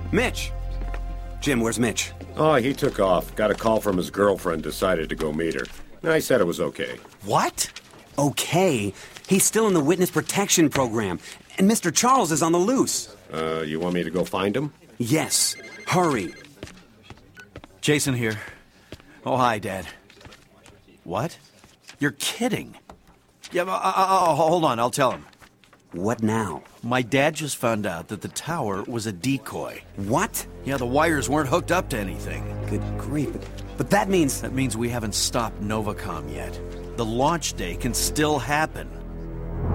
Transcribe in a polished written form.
Mitch! Jim, where's Mitch? Oh, he took off. Got a call from his girlfriend, decided to go meet her. I said it was okay. What? Okay. He's still in the witness protection program, and Mr. Charles is on the loose. You want me to go find him? Yes. Hurry. Jason here. Oh, hi, Dad. What? You're kidding. Yeah, hold on, I'll tell him. What now? My dad just found out that the tower was a decoy. What? Yeah, the wires weren't hooked up to anything. Good grief. But that means... That means we haven't stopped Novacom yet. The launch day can still happen.